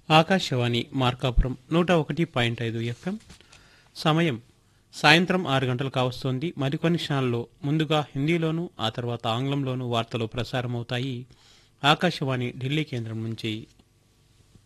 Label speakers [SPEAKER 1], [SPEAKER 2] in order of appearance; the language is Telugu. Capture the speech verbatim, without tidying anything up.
[SPEAKER 1] ఆకాశవాణి మార్కాపురం నూట ఒకటి పాయింట్ ఐదు ఎఫ్ఎం. సమయం సాయంత్రం ఆరు గంటలు కావస్తోంది. మరికొన్ని క్షణాల్లో ముందుగా హిందీలోను ఆ తర్వాత ఆంగ్లంలోను వార్తలు ప్రసారమవుతాయి. ఆకాశవాణి ఢిల్లీ కేంద్రం నుంచి.